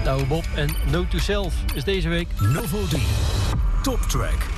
Douwe Bob en Note to Self is deze week Novelty Top Track.